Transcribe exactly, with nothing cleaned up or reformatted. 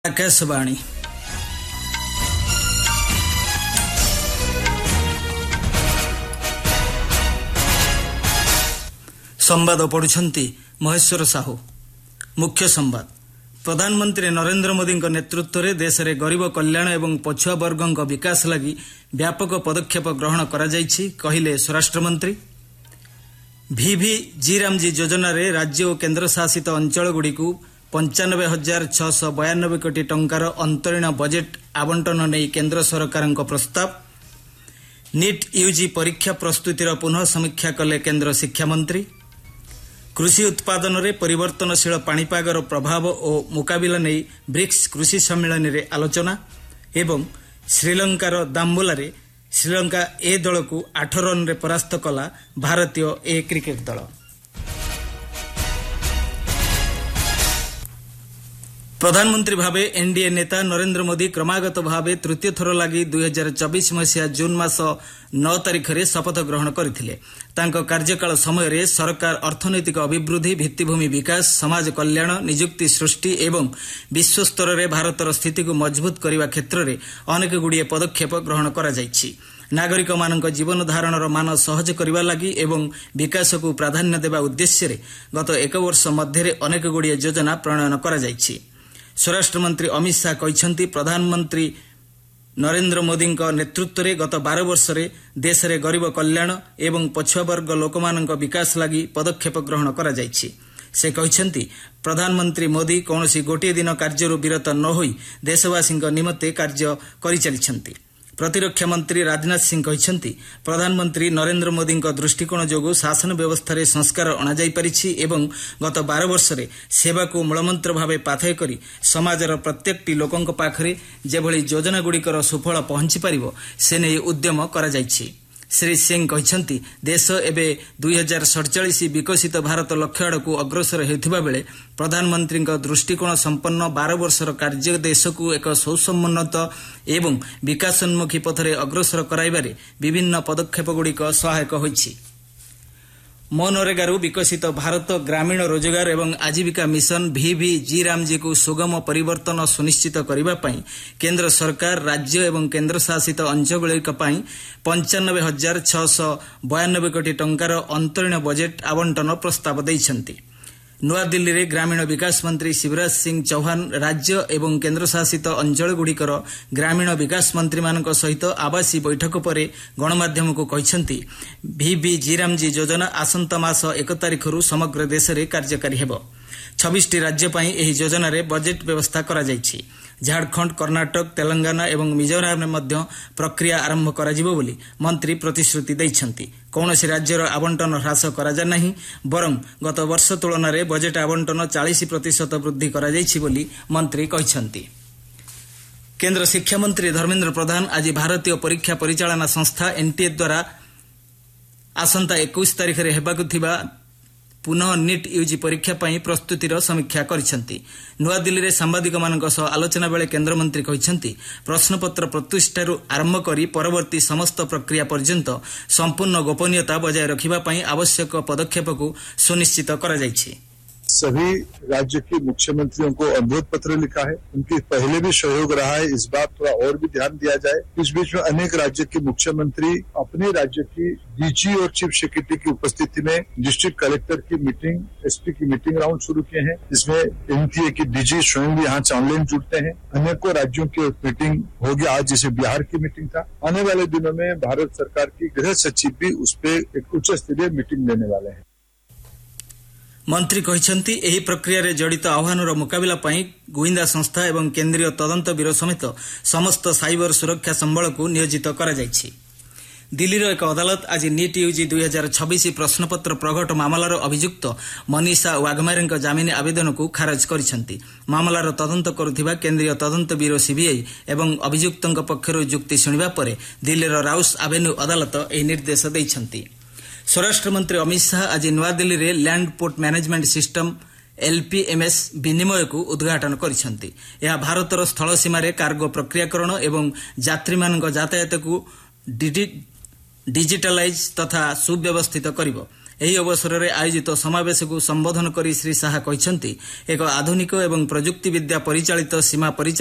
आकाशवाणी संवाद पढ़ुछंती महेश्वर साहू। मुख्य संवाद। प्रधानमंत्री नरेंद्र मोदी नेतृत्व में देश में गरीब कल्याण एवं पछुआ वर्ग विकास लगी व्यापक पदक्षेप ग्रहण करा जायछि कहिले स्वराष्ट्र मंत्री। भिभि जीरामजी योजना रे राज्य और केन्द्र शासित अंचल को पंचानबे हजार छःश बयानबे कोटी टंकार अंतरीण बजेट आवंटन नहीं केन्द्र सरकार प्रस्ताव। नीट यूजी परीक्षा प्रस्तुतिर पुनः समीक्षा कले केन्द्र शिक्षा मंत्री। कृषि उत्पादन रे परिवर्तनशील पाणीपागर प्रभाव और मुकाबिला नहीं ब्रिक्स कृषि सम्मेलन रे आलोचना। एवं श्रीलंकार दाम्बुला रे श्रीलंका ए दल को आठ रन रे परास्त कला भारतीय ए क्रिकेट दल। प्रधानमंत्री भावे एनडीए नेता नरेंद्र मोदी क्रमागत भावे तृतीय थर लगी दुई हजार चौबीस मसीहा जून मास नौ तारिख में शपथ ग्रहण करथिले। तांको कार्यकाल समय सरकार अर्थनैतिक अभिवृद्धि, भित्तिभूमि विकास, समाज कल्याण, निजुक्ति सृष्टि एवं विश्व स्तर में भारतर स्थिति को मजबूत करने क्षेत्र में अनेक गुड़िए पदक्षेप ग्रहण करा जायछि। नागरिक मानक जीवन धारणर मान सहज करने लगी एवं विकास को प्राधान्य देवा उद्देश्य गत एक वर्ष मध्य अनेक गुड़िए योजना प्रणयन करा जायछि। स्वराष्ट्र मंत्री अमित शाह कहते प्रधानमंत्री नरेंद्र मोदी नेतृत्व में गत बारह वर्ष रे देश में गरीब कल्याण एवं पछुआ वर्ग लोक विकास लगी पदक्षेप ग्रहण करा जायछि। से कहते प्रधानमंत्री मोदी कौन गोटे दिन कार्य विरत न होई देशवासी निमत्ते कार्य करि चलिछन्ति। प्रतिरक्षा मंत्री राजनाथ सिंह कहते प्रधानमंत्री नरेंद्र मोदी दृष्टिकोण जोगु शासन व्यवस्था रे संस्कार अणा जाई परिछि एवं गत बारह वर्ष रे सेवा को मूलमंत्र भावे पाथेय करी समाजर प्रत्येकटी लोकंक पाखरे जेभଳି योजना गुड़िकर सुफल पहुंची पारिबो से नै उद्यम करा जायछि। श्री सिंह कहते देश एबे दुई हजार सड़चाश विकसित भारत लक्ष्य आड़कू अग्रसर होता बेले प्रधानमंत्री दृष्टिकोण संपन्न बारह वर्षर कार्य देश को एक सुसमुन्नत एवं विकासोन्मुखी पथरे अग्रसर कराइबारे विभिन्न पदक्षेप गुड़िक सहायक होइछि। मनरेगारू विकसित भारत ग्रामीण रोजगार एवं आजीविका मिशन भिभि जीरामजी को सुगम परिवर्तन सुनिश्चित करने पाई केन्द्र सरकार राज्य एवं केन्द्र शासित अंचलगुड़िक पंचानबे हजार छःश बयानबे कोटी टंकार अंतरीण बजेट आवंटन प्रस्ताव देइछन्ति। नूआ दिल्ली रे ग्रामीण विकास मंत्री शिवराज सिंह चौहान राज्य एवं केन्द्र शासित अंचलगुड़िकर ग्रामीण विकास मंत्री मानक सहित आवासी बैठक पर गणमाध्यम को कहते भिभि जीरामजी योजना आसंता मास एक तारिखरू समग्र देश में कार्यकारी हेबो। छब्बीस टी राज्य पाई एही योजना रे बजेट व्यवस्था करा जायछि। झारखंड, कर्नाटक, तेलंगाना एवं मिजोराम में मध्य प्रक्रिया आरंभ कराजिबो बोली मंत्री प्रतिश्रुति दैछन्ति। कौनसी राज्यर आवंटन ह्रास करा जा नहीं बरं गत वर्ष तुलन में बजेट आवंटन चालीस प्रतिशत वृद्धि करा जायछि बोली मंत्री कहछन्ति। केन्द्र शिक्षा मंत्री धर्मेन्द्र प्रधान आज भारतीय परीक्षा परिचालना संस्था एनटीए द्वारा आसंता इक्कीस तारिख रे हेबाकु थिबा पुनः नीट यूजी परीक्षा पाई प्रस्तुतिर समीक्षा करिसेंति। नूआ दिल्ली रे सांबादिक मानक सह आलोचना बेले केन्द्र मंत्री कहते प्रश्नपत्र प्रतिष्ठारू आरंभ करी परवर्ती समस्त प्रक्रिया पर्यंत संपूर्ण गोपनीयता बजाय रखिबा पाई आवश्यक पदक्षेप को सुनिश्चित करा जायछि। सभी राज्य के मुख्यमंत्रियों को अनुरोध पत्र लिखा है। उनके पहले भी सहयोग रहा है, इस बात थोड़ा और भी ध्यान दिया जाए। इस बीच में अनेक राज्य के मुख्यमंत्री अपने राज्य की डीजी और चीफ सेक्रेटरी की उपस्थिति में डिस्ट्रिक्ट कलेक्टर की मीटिंग, एसपी की मीटिंग राउंड शुरू किए हैं। इसमें एनटीए की डीजी स्वयं भी यहाँ ऑनलाइन जुड़ते हैं। अनेकों राज्यों की मीटिंग होगी आज, जैसे बिहार की मीटिंग था। आने वाले दिनों में भारत सरकार की गृह सचिव भी उस पर एक उच्च स्तरीय मीटिंग लेने वाले हैं। मंत्री कहते एही प्रक्रिया रे जड़ित आह्वानर मुकाबिला पाई गुइंदा संस्था एवं केन्द्रीय तदंत ब्यूरो समेत समस्त साइबर सुरक्षा संबल को नियोजित करा जायछि। दिल्लीर एक अदालत आज नीट यूजी दुई हजार छब्बीस प्रश्नपत्र प्रघट मामलार अभियुक्त मनीषा वाघमारे जमीन आवेदन को खारज करिसेंति। मामलार तदंत करुथिबा केन्द्रीय तदंत ब्यूरो सीबीआई एवं अभियुक्तଙ୍କ पक्षरु जुक्ति सुनिबा परे दिल्लीर राउस एवेन्यू अदालत एही निर्देश दैछन्ति। स्वराष्ट्र मंत्री अमित शाह आज नूआ दिल्ली रे लैंड पोर्ट मैनेजमेंट सिस्टम एलपीएमएस विनिमय को उद्घाटन करिसेंति। यह भारतर स्थल सीमा रे कार्गो प्रक्रियाकरण एवं यात्री मानक यातायात को डिजिटालाइज तथा सुव्यवस्थित करिबो। ଏହି ଅବସରରେ ଆୟୋଜିତ ସମାବେଶକୁ ସମ୍ବୋଧନ କରି ଶ୍ରୀ ଶାହା କହିଛନ୍ତି ଏକ ଆଧୁନିକ ଏବଂ ପ୍ରଯୁକ୍ତି ବିଦ୍ୟା ପରିଚାଳିତ ସୀମା ପରିଚାଳନା